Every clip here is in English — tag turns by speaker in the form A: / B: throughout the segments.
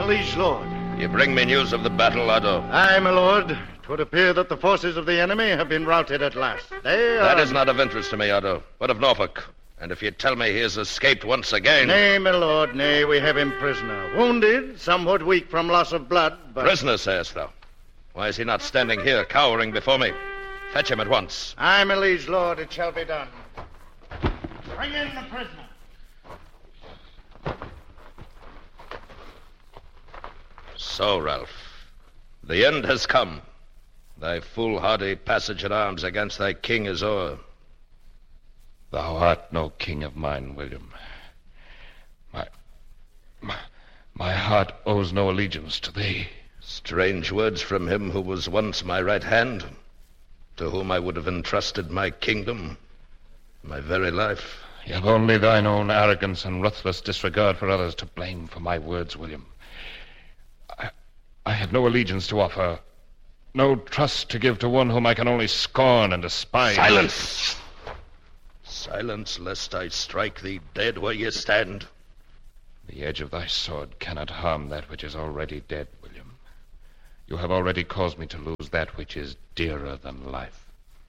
A: my liege lord.
B: You bring me news of the battle, Otto.
A: Aye, my lord. It would appear that the forces of the enemy have been routed at last.
B: That is not of interest to me, Otto. But of Norfolk. And if you tell me he has escaped once again...
A: Nay, my lord, nay. We have him prisoner. Wounded, somewhat weak from loss of blood, but...
B: Prisoner, sayest thou? Why is he not standing here, cowering before me? Fetch him at once.
A: Aye, my liege lord, it shall be done. Bring in the prisoner.
B: So, Ralph, the end has come. Thy foolhardy passage at arms against thy king is o'er.
C: Thou art no king of mine, William. My heart owes no allegiance to thee.
B: Strange words from him who was once my right hand, to whom I would have entrusted my kingdom, my very life.
C: You have only thine own arrogance and ruthless disregard for others to blame for my words, William. I have no allegiance to offer, no trust to give to one whom I can only scorn and despise.
B: Silence! Silence, lest I strike thee dead where you stand.
C: The edge of thy sword cannot harm that which is already dead, William. You have already caused me to lose that which is dearer than life.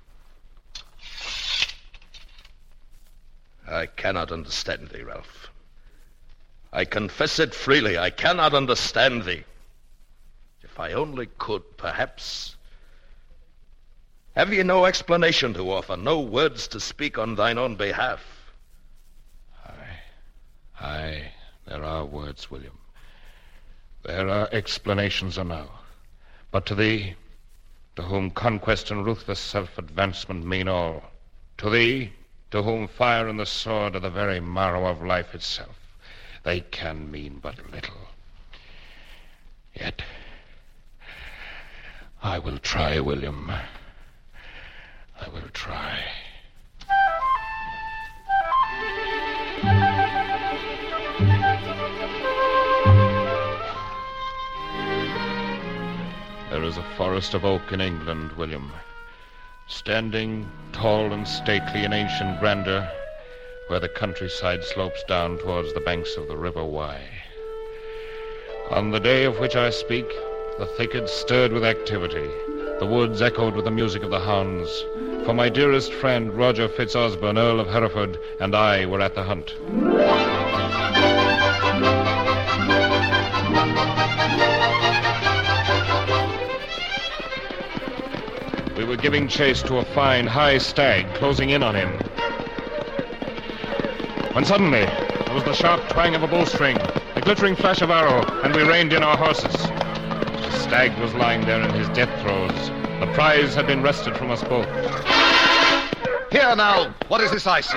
B: I cannot understand thee, Ralph. I confess it freely. I cannot understand thee. If I only could, perhaps... Have ye no explanation to offer, no words to speak on thine own behalf?
C: Aye, there are words, William. There are explanations enow. But to thee, to whom conquest and ruthless self-advancement mean all, to thee, to whom fire and the sword are the very marrow of life itself, they can mean but little. Yet, I will try, William. I will try. There is a forest of oak in England, William, standing tall and stately in ancient grandeur, where the countryside slopes down towards the banks of the River Wye. On the day of which I speak, the thickets stirred with activity, the woods echoed with the music of the hounds, for my dearest friend, Roger Fitzosborne, Earl of Hereford, and I were at the hunt. We were giving chase to a fine, high stag, closing in on him. When suddenly, there was the sharp twang of a bowstring, a glittering flash of arrow, and we reined in our horses. The stag was lying there in his death throes. The prize had been wrested from us both.
D: Here now, what is this I see?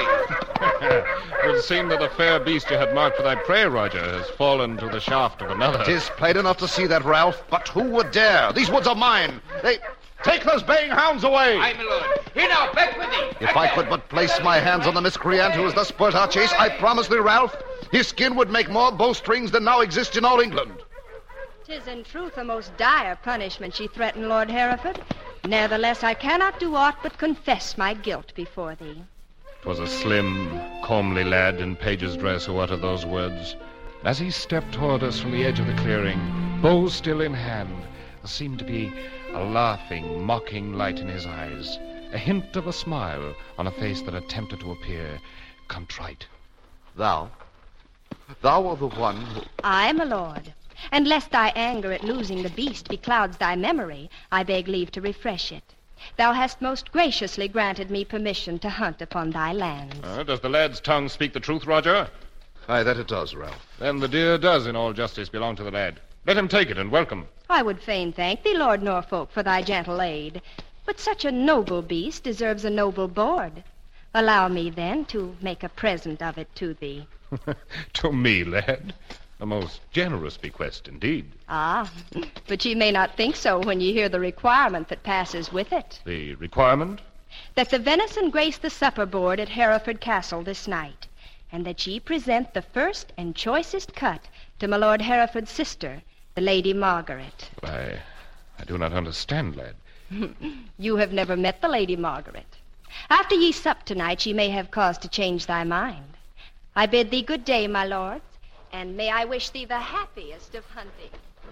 C: It would seem that the fair beast you had marked for thy prey, Roger, has fallen to the shaft of another.
D: 'Tis plain enough to see that, Ralph, but who would dare? These woods are mine. Take those baying hounds away!
E: Aye, my lord. Here now, back with thee.
D: If I could but place my hands on the miscreant who has thus spoilt our chase, I promise thee, Ralph, his skin would make more bowstrings than now exist in all England.
F: 'Tis in truth a most dire punishment she threatened, Lord Hereford. Nevertheless, I cannot do aught but confess my guilt before thee.
C: 'Twas a slim, comely lad in page's dress who uttered those words. As he stepped toward us from the edge of the clearing, bow still in hand, there seemed to be a laughing, mocking light in his eyes, a hint of a smile on a face that attempted to appear contrite.
D: Thou are the one who...
F: Aye, my lord. And lest thy anger at losing the beast beclouds thy memory, I beg leave to refresh it. Thou hast most graciously granted me permission to hunt upon thy lands.
C: Does the lad's tongue speak the truth, Roger?
D: Aye, that it does, Ralph.
C: Then the deer does, in all justice, belong to the lad. Let him take it and welcome.
F: I would fain thank thee, Lord Norfolk, for thy gentle aid. But such a noble beast deserves a noble board. Allow me, then, to make a present of it to thee.
C: To me, lad? A most generous bequest, indeed.
F: Ah, but ye may not think so when ye hear the requirement that passes with it.
C: The requirement?
F: That the venison grace the supper board at Hereford Castle this night, and that ye present the first and choicest cut to my Lord Hereford's sister, the Lady Margaret.
C: I do not understand, lad.
F: You have never met the Lady Margaret. After ye sup tonight, ye may have cause to change thy mind. I bid thee good day, my lords, And may I wish thee the happiest of hunting.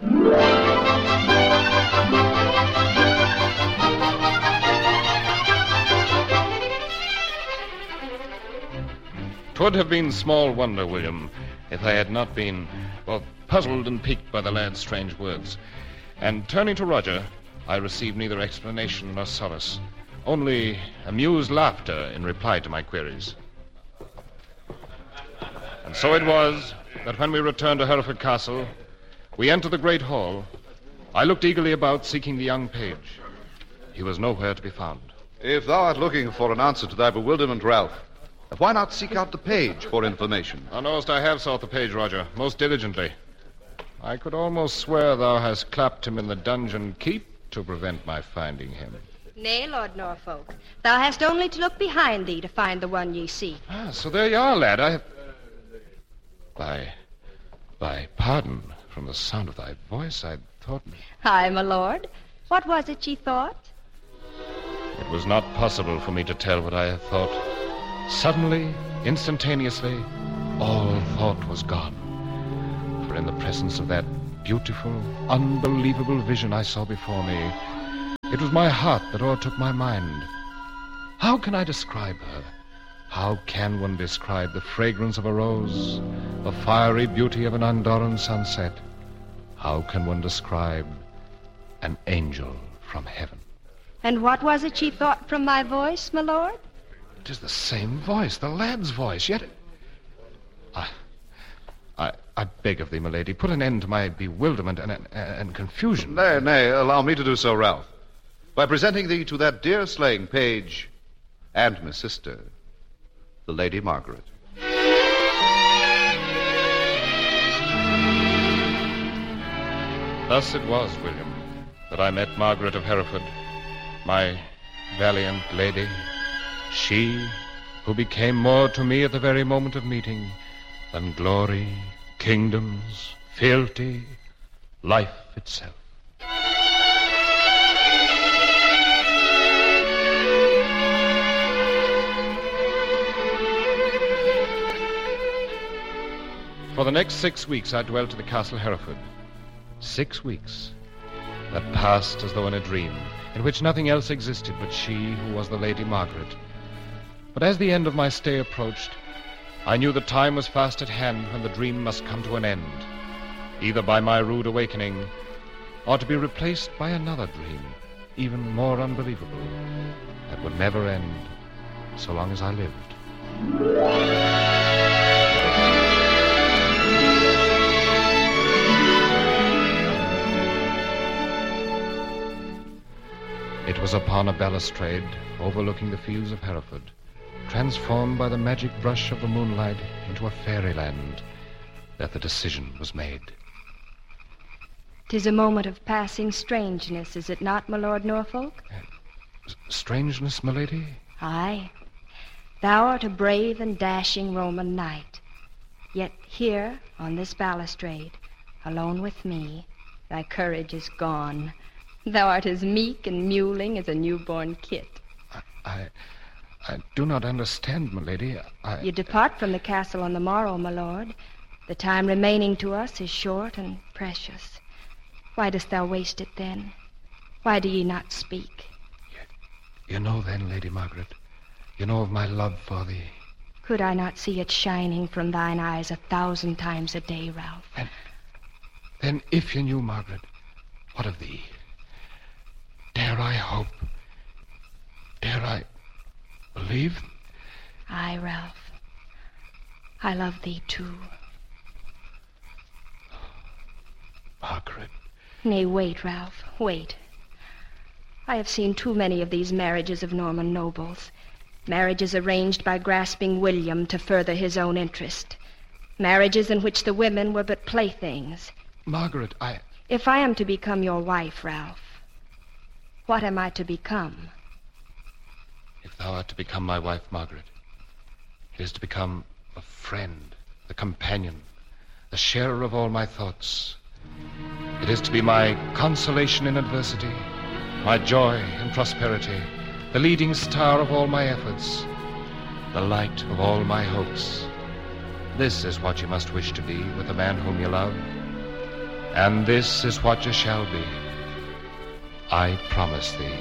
C: 'Twould have been small wonder, William, if I had not been, puzzled and piqued by the lad's strange words. And turning to Roger, I received neither explanation nor solace, only amused laughter in reply to my queries. And so it was that when we returned to Hereford Castle, we entered the great hall. I looked eagerly about, seeking the young page. He was nowhere to be found.
D: If thou art looking for an answer to thy bewilderment, Ralph, why not seek out the page for information?
C: Thou knowest I have sought the page, Roger, most diligently. I could almost swear thou hast clapped him in the dungeon keep to prevent my finding him.
F: Nay, Lord Norfolk, thou hast only to look behind thee to find the one ye seek.
C: Ah, so there you are, lad. I have... By pardon, from the sound of thy voice, I thought...
F: Aye, my lord. What was it ye thought?
C: It was not possible for me to tell what I had thought. Suddenly, instantaneously, all thought was gone. For in the presence of that beautiful, unbelievable vision I saw before me, it was my heart that o'ertook my mind. How can I describe her? How can one describe the fragrance of a rose, the fiery beauty of an Andorran sunset? How can one describe an angel from heaven?
F: And what was it ye thought from my voice, my lord?
C: It is the same voice, the lad's voice, yet... I beg of thee, my lady, put an end to my bewilderment and confusion.
D: Nay, allow me to do so, Ralph. By presenting thee to that dear slaying page and my sister, the Lady Margaret.
C: Thus it was, William, that I met Margaret of Hereford, my valiant lady, she who became more to me at the very moment of meeting than glory, kingdoms, fealty, life itself. For the next 6 weeks I dwelt at the Castle Hereford. 6 weeks that passed as though in a dream, in which nothing else existed but she who was the Lady Margaret. But as the end of my stay approached, I knew the time was fast at hand when the dream must come to an end, either by my rude awakening or to be replaced by another dream, even more unbelievable, that would never end so long as I lived. It was upon a balustrade overlooking the fields of Hereford, transformed by the magic brush of the moonlight into a fairyland, that the decision was made.
F: 'Tis a moment of passing strangeness, is it not, my Lord Norfolk?
C: Strangeness, my lady?
F: Aye. Thou art a brave and dashing Roman knight. Yet here, on this balustrade, alone with me, thy courage is gone. Thou art as meek and mewling as a newborn kit.
C: I do not understand, my lady.
F: You depart from the castle on the morrow, my lord. The time remaining to us is short and precious. Why dost thou waste it then? Why do ye not speak?
C: You know then, Lady Margaret, you know of my love for thee.
F: Could I not see it shining from thine eyes 1,000 times a day, Ralph?
C: Then if you knew, Margaret, what of thee? Dare I hope? Dare I believe?
F: Aye, Ralph. I love thee too.
C: Margaret.
F: Nay, wait, Ralph, wait. I have seen too many of these marriages of Norman nobles. Marriages arranged by grasping William to further his own interest. Marriages in which the women were but playthings.
C: Margaret,
F: If I am to become your wife, Ralph, what am I to become?
C: If thou art to become my wife, Margaret, it is to become a friend, a companion, the sharer of all my thoughts. It is to be my consolation in adversity, my joy in prosperity, the leading star of all my efforts, the light of all my hopes. This is what you must wish to be with the man whom you love, and this is what you shall be. I promise thee.